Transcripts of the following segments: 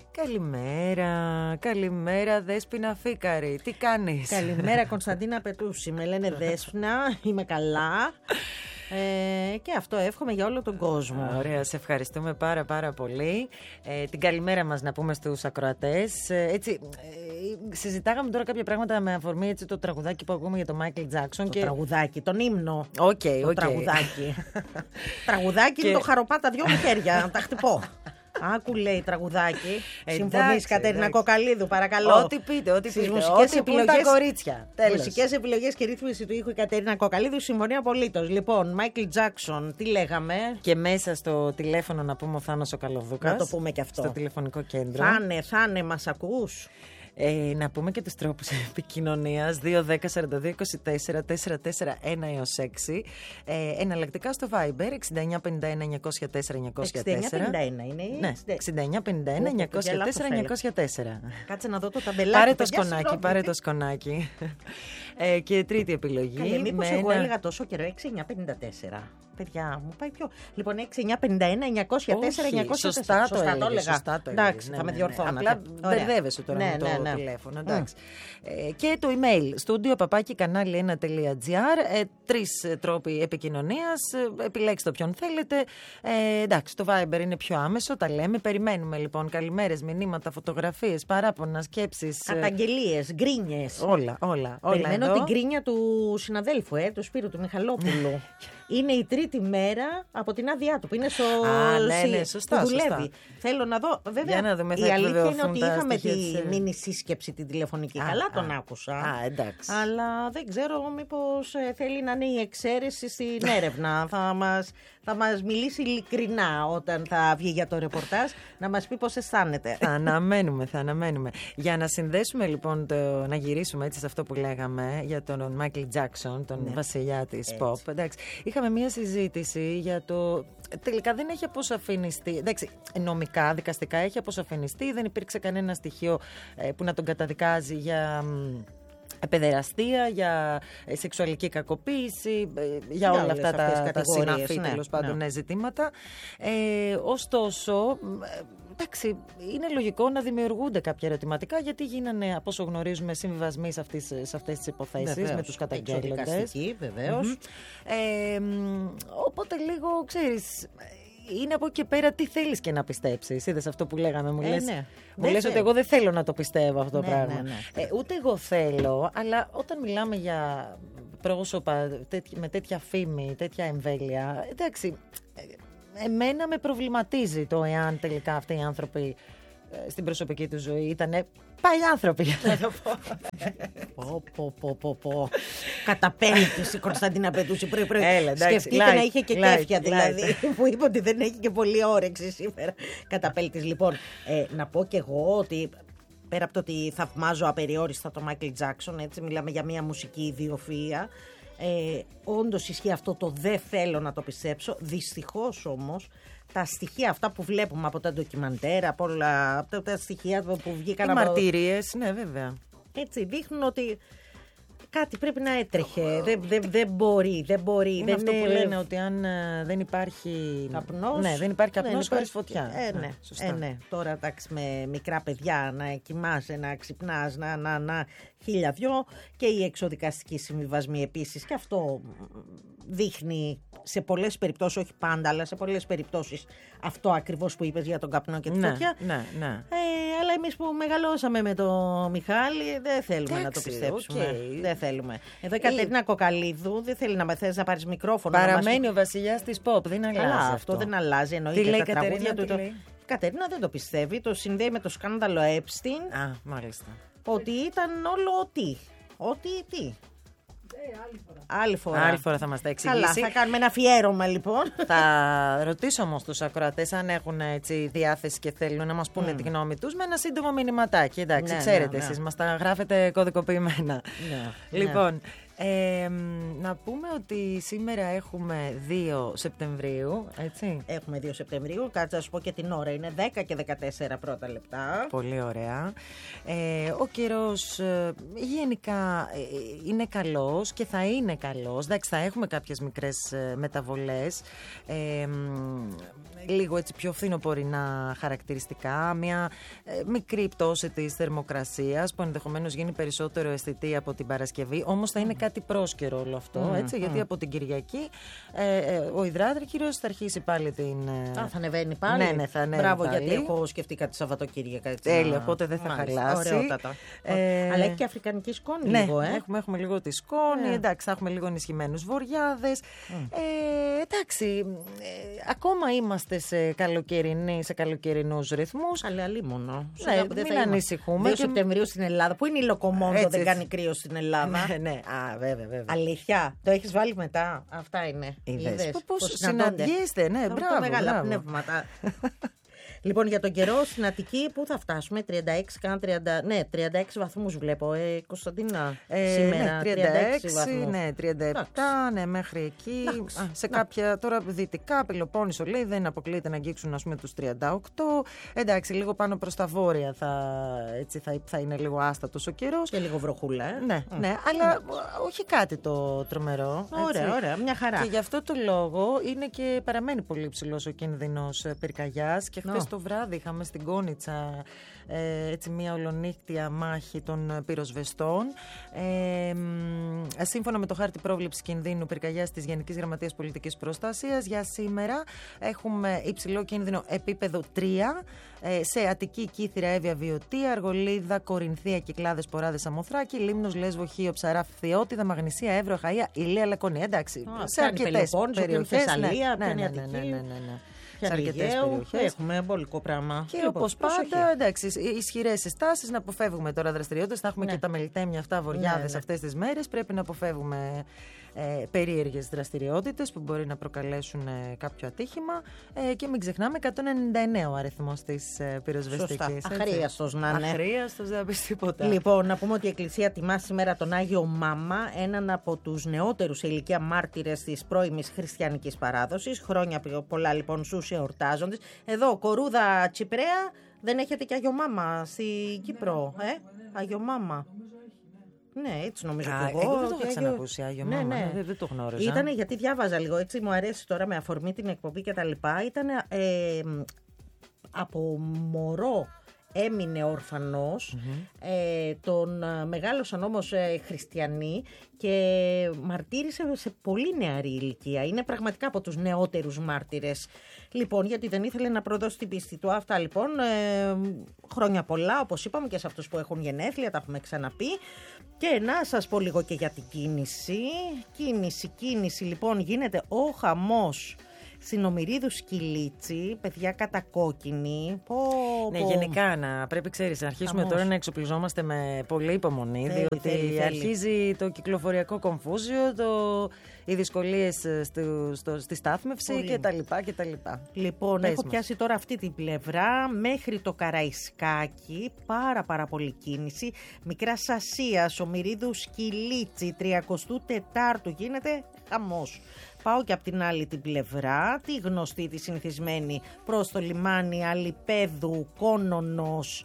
Καλημέρα Δέσποινα Φίκαρη. Τι κάνεις? Καλημέρα Κωνσταντίνα Πετούση. Με λένε Δέσποινα, είμαι καλά. Και αυτό εύχομαι για όλο τον κόσμο. Ωραία, σε ευχαριστούμε πάρα πολύ. Την καλημέρα μας να πούμε στους ακροατές. Συζητάγαμε τώρα κάποια πράγματα με αφορμή το τραγουδάκι που ακούμε για τον Μάικλ Τζάκσον. Το τραγουδάκι, τον ύμνο. Το τραγουδάκι. Τραγουδάκι είναι το χαροπάτα δυο μου χέρια, να τα χτυπώ. Άκου λέει τραγουδάκι. Συμφωνείς Κατερίνα Κοκαλίδου, παρακαλώ. Ό,τι πείτε. Στις μουσικές επιλογές, τα κορίτσια. Μουσικές επιλογές και ρύθμιση του ήχου η Κατερίνα Κοκαλίδου, συμφωνεί απολύτως. Λοιπόν, Μάικλ Τζάκσον, τι λέγαμε? Και μέσα στο τηλέφωνο να πούμε ο Θάνος ο Καλοδούκας. Να το πούμε και αυτό. Στο τηλεφωνικό κέντρο. Θάνε, μας ακούς? Να πούμε και τους τρόπους επικοινωνίας 2-10-42-24-441-6. Εναλλακτικά στο Viber 6951-904-904. 6951 είναι η. Ναι, 6951-904-904. Κάτσε να δω το ταμπελάκι. Πάρε το σκονάκι. Και τρίτη επιλογή. Μήπως εγώ έλεγα τόσο καιρό 6954. Παιδιά, μου πάει πιο. Λοιπόν, 6951-904-904. Σωστά το έλεγα. Εντάξει, θα με διορθώνατε. Απλά μπερδεύεσαι τώρα με το τηλέφωνο. Εντάξει. Και το email studio@kanali1.gr. 3 τρόποι επικοινωνίας. Επιλέξτε ποιον θέλετε. Εντάξει, το Viber είναι πιο άμεσο, τα λέμε. Περιμένουμε λοιπόν καλημέρες, μηνύματα, φωτογραφίες, παράπονα, σκέψεις. Καταγγελίες, γκρίνιες. Όλα. Περιμένω εδώ. την γκρίνια του συναδέλφου, του Σπύρου του Μιχαλόπουλου. Είναι η τρίτη μέρα από την άδειά του που είναι στο σωστά, που δουλεύει. Θέλω να δω. Βέβαια, να δούμε, η αλήθεια είναι ότι είχαμε τη μίνι σύσκεψη την τηλεφωνική. Καλά τον άκουσα. Εντάξει. Αλλά δεν ξέρω μήπως θέλει να είναι η εξαίρεση στην έρευνα. Θα μας μιλήσει ειλικρινά όταν θα βγει για το ρεπορτάζ, να μας πει πώς αισθάνεται. Θα αναμένουμε. Για να συνδέσουμε λοιπόν, να γυρίσουμε έτσι σε αυτό που λέγαμε για τον Μάικλ Τζάκσον, τον βασιλιά της pop. Εντάξει, είχαμε μία συζήτηση για το. Τελικά δεν έχει αποσαφινιστεί. Εντάξει, νομικά, δικαστικά έχει αποσαφινιστεί. Δεν υπήρξε κανένα στοιχείο που να τον καταδικάζει για παιδεραστία, για σεξουαλική κακοποίηση, για όλα αυτά τα συναφή τέλος πάντων ζητήματα. Ωστόσο, εντάξει, είναι λογικό να δημιουργούνται κάποια ερωτηματικά, γιατί γίνανε, από όσο γνωρίζουμε, συμβιβασμοί σε αυτές τις υποθέσεις με τους καταγγέλλοντες. Βεβαίως. Οπότε λίγο, ξέρεις, είναι από εκεί και πέρα τι θέλεις και να πιστέψεις. Είδες αυτό που λέγαμε, μου λες ότι εγώ δεν θέλω να το πιστεύω αυτό το πράγμα. Ούτε εγώ θέλω, αλλά όταν μιλάμε για πρόσωπα με τέτοια φήμη, τέτοια εμβέλεια, εντάξει, εμένα με προβληματίζει το εάν τελικά αυτοί οι άνθρωποι στην προσωπική του ζωή ήταν παλιοί άνθρωποι. Πω. Καταπέλτης η Κωνσταντίνα Πετούση. Σκεφτείτε να είχε και κέφια δηλαδή, που είπε ότι δεν έχει και πολλή όρεξη σήμερα. Καταπέλτης. Λοιπόν, να πω κι εγώ ότι πέρα από το ότι θαυμάζω απεριόριστα τον Μάικλ Τζάκσον, έτσι μιλάμε για μια μουσική ιδιοφυΐα. Όντως ισχύει αυτό το δεν θέλω να το πιστέψω. Δυστυχώς όμως τα στοιχεία αυτά που βλέπουμε από τα ντοκιμαντέρ, από όλα τα στοιχεία που βγήκαν οι μαρτυρίες, ναι βέβαια, έτσι δείχνουν ότι κάτι πρέπει να έτρεχε. Δεν μπορεί. Είναι αυτό που λένε ότι αν δεν υπάρχει καπνός, δεν υπάρχει καπνός χωρίς φωτιά. Ναι. Τώρα εντάξει, με μικρά παιδιά να κοιμάσαι, να ξυπνάς, να χίλια δυο, και οι εξοδικαστικοί συμβιβασμοί επίσης. Και αυτό δείχνει σε πολλές περιπτώσεις, όχι πάντα, αλλά σε πολλές περιπτώσεις αυτό ακριβώς που είπες για τον καπνό και τη φωτιά. Ναι. Αλλά εμείς που μεγαλώσαμε με τον Μιχάλη δεν θέλουμε να το πιστέψουμε. Δεν θέλουμε. Εδώ η Κατερίνα Κοκαλίδου δεν θέλει να θες να πάρεις μικρόφωνο. Παραμένει ο βασιλιάς της pop, δεν αλλάζει. Καλά, αυτό δεν αλλάζει. Εννοείται. Τι λέει η Κατερίνα του. Η Κατερίνα δεν το πιστεύει. Το συνδέει με το σκάνδαλο Epstein. Μάλιστα. Ότι ήταν όλο τι. Άλλη φορά θα μας τα εξηγήσει. Καλά, θα κάνουμε ένα αφιέρωμα λοιπόν. Θα ρωτήσω όμως τους ακροατές αν έχουν διάθεση και θέλουν να μας πούνε τη γνώμη τους με ένα σύντομο μηνυματάκι. Εντάξει, ξέρετε εσείς μας τα γράφετε κωδικοποιημένα. Λοιπόν, Να πούμε ότι σήμερα έχουμε 2 Σεπτεμβρίου, έτσι. Έχουμε 2 Σεπτεμβρίου, κάτσε να σου πω και την ώρα, είναι 10 και 14 πρώτα λεπτά. Πολύ ωραία. Ο καιρός γενικά είναι καλός και θα είναι καλός. Εντάξει, θα έχουμε κάποιες μικρές μεταβολές, λίγο έτσι πιο φθινοπορεινά χαρακτηριστικά, μια μικρή πτώση της θερμοκρασίας που ενδεχομένως γίνει περισσότερο αισθητή από την Παρασκευή, όμως θα είναι κάτι πρόσκαιρο όλο αυτό, έτσι, γιατί από την Κυριακή ο υδράτρικυρος θα αρχίσει πάλι την... θα ανεβαίνει πάλι. Ναι, θα ανέβει. Μπράβο, πάλι. γιατί έχω σκεφτεί κάτι Σαββατοκύριακα. Τέλεια, οπότε δεν θα χαλάσει. Ωραιότατα. Αλλά έχει και αφρικανική σκόνη, ναι, λίγο, έχουμε λίγο τη σκόνη, εντάξει, θα έχουμε λίγο ενισχυμένους βοριάδες. Εντάξει, ακόμα είμαστε σε καλοκαιρινούς ρυθμούς. Αλλά αλίμονο. Ναι, μην ανησυχούμε. 2 Σεπτεμβρίου στην Ελλάδα. Πού είναι η Λοκομόντο, δεν κάνει κρύο στην Ελλάδα. Ναι, βέβαια. Αλήθεια, το έχεις βάλει μετά. Αυτά είναι. Είδες. Πώς συναντιέστε, ναι, μπράβο. Μεγάλα πνεύματα. Λοιπόν, για τον καιρό στην Αττική, πού θα φτάσουμε, 36 βαθμούς βλέπω, Κωνσταντίνα, σήμερα, 36 βαθμούς. Ναι, 37, ναι, μέχρι εκεί. Σε κάποια, τώρα δυτικά, Πελοπόννησο λέει, δεν αποκλείεται να αγγίξουν, ας πούμε, τους 38. Εντάξει, λίγο πάνω προς τα βόρεια θα είναι λίγο άστατος ο καιρός. Και λίγο βροχούλα, Ναι, αλλά όχι κάτι το τρομερό. Ωραία, μια χαρά. Και γι' αυτό το λόγο είναι και παραμένει πολύ ψηλός ο κίνδυνος πυρκαγιάς και χθες το βράδυ είχαμε στην Κόνιτσα έτσι μια ολονύχτια μάχη των πυροσβεστών. Σύμφωνα με το χάρτη πρόβλεψης κινδύνου πυρκαγιάς της Γενικής Γραμματείας Πολιτικής Προστασίας, για σήμερα έχουμε υψηλό κίνδυνο επίπεδο 3 σε Αττική, Κύθυρα, Εύβοια, Βιωτία, Αργολίδα, Κορινθία, Κυκλάδες, Ποράδες, Αμοθράκη, Λίμνος, Λέσβο, Χίο, Ψαρά, Φθιώτιδα, Μαγνησία, Εύρο, Αχαΐα, Ηλία, Λακωνία. Εντάξει, σε αρκετές περιοχές. Σε αρκετές περιοχές. Έχουμε εμπολικό πράγμα. Και όπως πάντα, εντάξει, ισχυρές συστάσεις, να αποφεύγουμε τώρα δραστηριότητες. Θα έχουμε και τα μελιτέμια αυτά, βοριάδες αυτές τις μέρες. Πρέπει να αποφεύγουμε περίεργες δραστηριότητες που μπορεί να προκαλέσουν κάποιο ατύχημα. Και μην ξεχνάμε, 199 ο αριθμός της πυροσβεστικής. Αχρίαστος να είναι. Αχρίαστος, δεν θα πεις τίποτα. Λοιπόν, να πούμε ότι η Εκκλησία τιμά σήμερα τον Άγιο Μάμα, έναν από τους νεότερους σε ηλικία μάρτυρες της πρώιμης χριστιανικής παράδοσης. Χρόνια πολλά λοιπόν στους εορτάζοντες. Εδώ, Κορούδα, Τσιπρέα, δεν έχετε και Άγιο Μάμα στην Κύπρο, Άγιο Μάμα. Ναι, έτσι νομίζω και εγώ. Εγώ δεν το είχα ξανακούσει Άγιο Μάμα, ναι. Δεν το γνώριζα. Ήτανε, γιατί διάβαζα λίγο, έτσι μου αρέσει τώρα με αφορμή την εκπομπή και τα λοιπά. Ήτανε από μωρό έμεινε ορφανός, τον μεγάλωσαν όμως χριστιανοί και μαρτύρησε σε πολύ νεαρή ηλικία. Είναι πραγματικά από τους νεότερους μάρτυρες. Λοιπόν, γιατί δεν ήθελε να προδώσει την πίστη του. Αυτά λοιπόν, χρόνια πολλά, όπως είπαμε, και σε αυτούς που έχουν γενέθλια, τα έχουμε ξαναπεί. Και να σας πω λίγο και για την κίνηση. Κίνηση λοιπόν, γίνεται ο χαμός στην Ομηρίδου Σκυλίτσι, παιδιά κατακόκκινη. Ναι, γενικά πρέπει, ξέρεις, να αρχίσουμε τώρα να εξοπλιζόμαστε με πολύ υπομονή, διότι αρχίζει το κυκλοφοριακό κομφούζιο, οι δυσκολίες στη στάθμευση κτλ. Λοιπόν, έχω πιάσει τώρα αυτή την πλευρά μέχρι το Καραϊσκάκι, πάρα πολύ κίνηση. Μικράς Ασίας, Ομηρίδου Σκυλίτσι, 34ου γίνεται χαμός. Πάω και από την άλλη την πλευρά, τη γνωστή, τη συνηθισμένη, προς το λιμάνι Αλιπέδου, Κόνονος,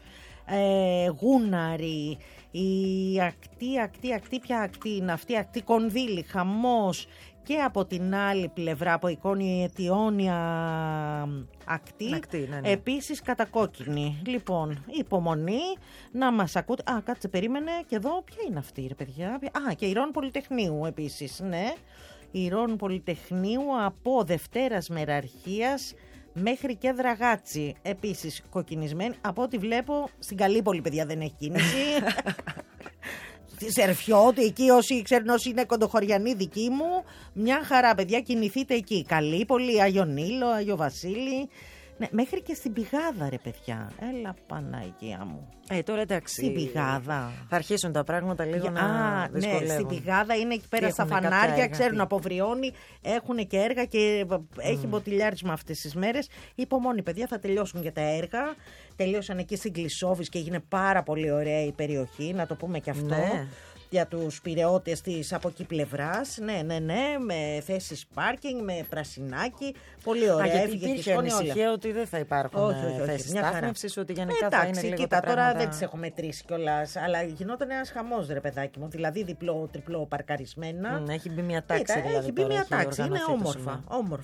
Γούναρη, η ακτή, ποια ακτή είναι αυτή, ακτή Κονδύλη, χαμός. Και από την άλλη πλευρά, από Εικόνη Αιτιόνια ακτή, επίσης κατακόκκινη. Λοιπόν, υπομονή, να μας ακούτε. Κάτσε, περίμενε, και εδώ ποια είναι αυτή, ρε παιδιά. Και Ηρών Πολυτεχνείου επίσης, ναι. Ηρών Πολυτεχνείου από Δευτέρας Μεραρχίας μέχρι και Δραγάτσι. Επίσης κοκκινισμένη. Από ό,τι βλέπω στην Καλύπολη, παιδιά, δεν έχει κίνηση. Στη Σερφιώτη, εκεί όσοι ξέρουν, όσοι είναι κοντοχωριανοί δικοί μου, μια χαρά, παιδιά, κινηθείτε εκεί. Καλύπολη, Άγιο Νείλο, Άγιο Βασίλη. Ναι, μέχρι και στην Πηγάδα, ρε παιδιά. Έλα, Παναγία μου. Τώρα εντάξει. Στην Πηγάδα. Θα αρχίσουν τα πράγματα λίγο να δυσκολεύουν. Ναι, στην Πηγάδα είναι εκεί πέρα στα φανάρια, ξέρουν από Βριώνη, έχουν και έργα και έχει μποτιλιάρισμα αυτές τις μέρες. Υπομονή, παιδιά, θα τελειώσουν και τα έργα. Τελείωσαν εκεί στην Κλεισόβης και έγινε πάρα πολύ ωραία η περιοχή, να το πούμε και αυτό. Ναι. για τους πειραιώτες της από εκεί πλευράς. Ναι, με θέσεις πάρκινγκ, με πρασινάκι. Πολύ ωραία. Γιατί υπήρχε ανησυχία ότι δεν θα υπάρχουν θέσεις στάθμευσης, ότι γενικά θα είναι λίγο κοίτα, τώρα δεν τις έχω μετρήσει κιόλας, αλλά γινόταν ένας χαμός, ρε παιδάκι μου. Δηλαδή διπλό-τριπλό παρκαρισμένα. Έχει μπει μια τάξη. Έχει μπει μια τάξη. Είναι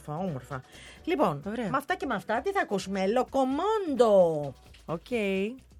όμορφα. Λοιπόν, με αυτά και με αυτά, τι θα ακούσουμε? Λοκομόντο. Οκ.